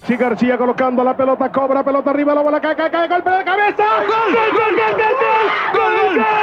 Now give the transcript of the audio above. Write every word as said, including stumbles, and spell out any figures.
Alexis García colocando la pelota, cobra, pelota arriba, la bola cae, cae, cae, golpe de cabeza. ¡Gol, gol, gol, gol, gol, gol, gol, gol!